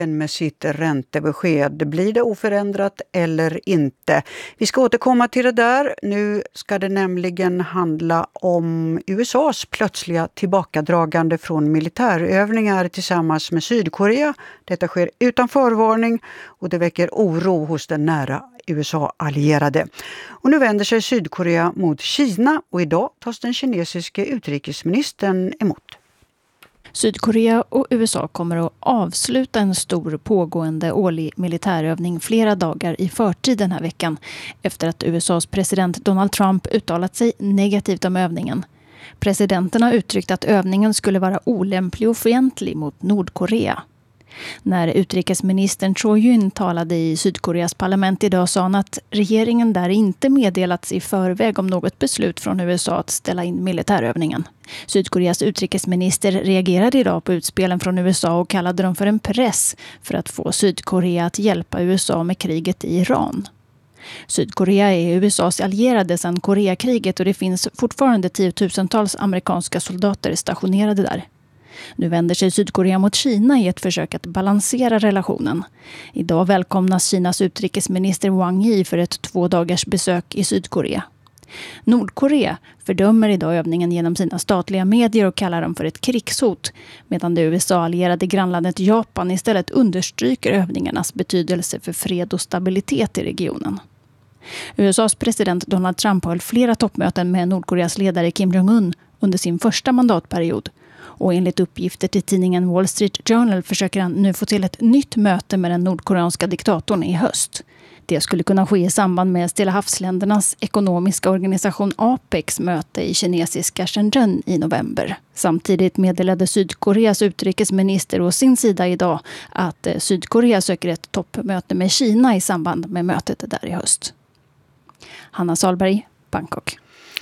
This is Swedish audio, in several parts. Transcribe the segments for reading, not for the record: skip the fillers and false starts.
med sitt räntebesked. Blir det oförändrat eller inte? Vi ska återkomma till det där. Nu ska det nämligen handla om USAs plötsliga tillbakadragande från militärövningar tillsammans med Sydkorea. Detta sker utan förvarning och det väcker oro hos den nära USA-allierade. Och nu vänder sig Sydkorea mot Kina och idag tas den kinesiske utrikesministern emot. Sydkorea och USA kommer att avsluta en stor pågående årlig militärövning flera dagar i förtid den här veckan efter att USAs president Donald Trump uttalat sig negativt om övningen. Presidenten har uttryckt att övningen skulle vara olämplig och fientlig mot Nordkorea. När utrikesministern Cho Yun talade i Sydkoreas parlament idag sa han att regeringen där inte meddelats i förväg om något beslut från USA att ställa in militärövningen. Sydkoreas utrikesminister reagerade idag på utspelen från USA och kallade dem för en press för att få Sydkorea att hjälpa USA med kriget i Iran. Sydkorea är USAs allierade sedan Koreakriget och det finns fortfarande tiotusentals amerikanska soldater stationerade där. Nu vänder sig Sydkorea mot Kina i ett försök att balansera relationen. Idag välkomnas Kinas utrikesminister Wang Yi för ett 2 dagars besök i Sydkorea. Nordkorea fördömer idag övningen genom sina statliga medier och kallar dem för ett krigshot, medan det USA-allierade grannlandet Japan istället understryker övningarnas betydelse för fred och stabilitet i regionen. USAs president Donald Trump höll flera toppmöten med Nordkoreas ledare Kim Jong-un under sin första mandatperiod. Och enligt uppgifter till tidningen Wall Street Journal försöker han nu få till ett nytt möte med den nordkoreanska diktatorn i höst. Det skulle kunna ske i samband med Stilla havsländernas ekonomiska organisation APECs möte i kinesiska Shenzhen i november. Samtidigt meddelade Sydkoreas utrikesminister å sin sida idag att Sydkorea söker ett toppmöte med Kina i samband med mötet där i höst. Hanna Salberg, Bangkok.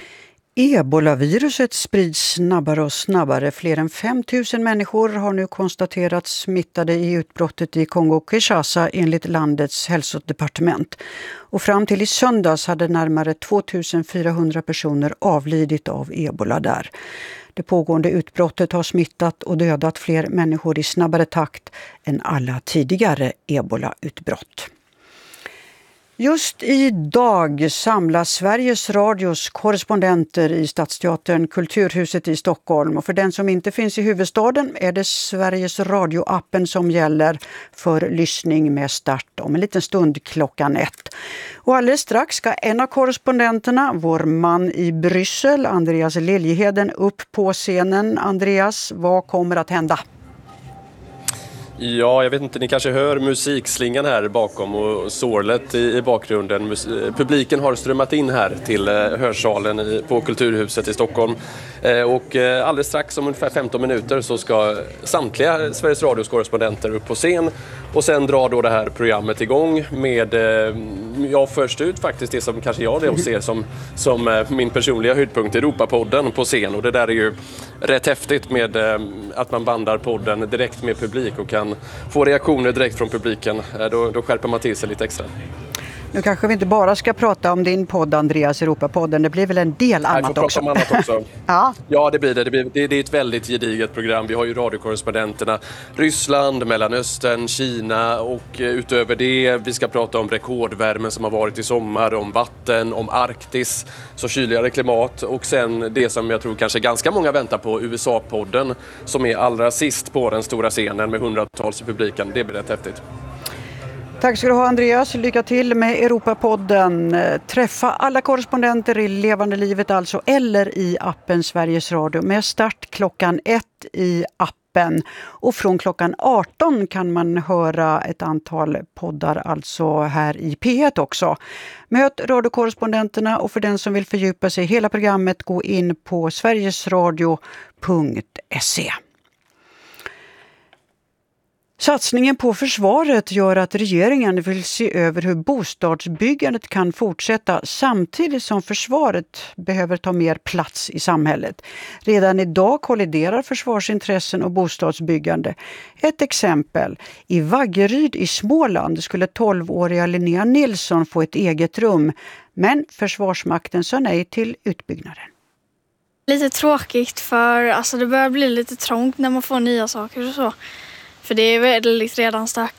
Ebola-viruset sprids snabbare och snabbare. Fler än 5 000 människor har nu konstaterats smittade i utbrottet i Kongo-Kinshasa enligt landets hälsodepartement. Och fram till i söndags hade närmare 2 400 personer avlidit av ebola där. Det pågående utbrottet har smittat och dödat fler människor i snabbare takt än alla tidigare ebola-utbrott. Just idag samlas Sveriges Radios korrespondenter i Stadsteatern Kulturhuset i Stockholm. Och för den som inte finns i huvudstaden är det Sveriges Radio-appen som gäller för lyssning med start om en liten stund 1:00. Och alldeles strax ska en av korrespondenterna, vår man i Bryssel, Andreas Liljeheden, upp på scenen. Andreas, vad kommer att hända? Ja, jag vet inte, ni kanske hör musikslingan här bakom och sorlet i bakgrunden. Publiken har strömmat in här till hörsalen på Kulturhuset i Stockholm. Och alldeles strax om ungefär 15 minuter så ska samtliga Sveriges Radios korrespondenter upp på scen. Och sen drar då det här programmet igång med, först ut faktiskt det som kanske jag då ser som min personliga höjdpunkt, Europapodden på scen. Och det där är ju rätt häftigt med att man bandar podden direkt med publik och kan få reaktioner direkt från publiken. Då skärper man till sig lite extra. Nu kanske vi inte bara ska prata om din podd, Andreas, Europapodden. Det blir väl en del annat också? Om annat också. Ja. Ja, det blir det. Det är ett väldigt gediget program. Vi har ju radiokorrespondenterna Ryssland, Mellanöstern, Kina och utöver det vi ska prata om rekordvärmen som har varit i sommar, om vatten, om Arktis, så kyligare klimat och sen det som jag tror kanske ganska många väntar på, USA-podden som är allra sist på den stora scenen med hundratals i publiken. Det blir rätt häftigt. Tack ska du ha, Andreas. Lycka till med Europapodden. Träffa alla korrespondenter i levande livet alltså eller i appen Sveriges Radio med start 1:00 i appen. Och från 18:00 kan man höra ett antal poddar alltså här i P1 också. Möt radiokorrespondenterna och för den som vill fördjupa sig i hela programmet gå in på sverigesradio.se. Satsningen på försvaret gör att regeringen vill se över hur bostadsbyggandet kan fortsätta samtidigt som försvaret behöver ta mer plats i samhället. Redan idag kolliderar försvarsintressen och bostadsbyggande. Ett exempel. I Vaggeryd i Småland skulle 12-åriga Linnea Nilsson få ett eget rum, men Försvarsmakten sa nej till utbyggnaden. Lite tråkigt för det börjar bli lite trångt när man får nya saker och så. För det är väldigt redan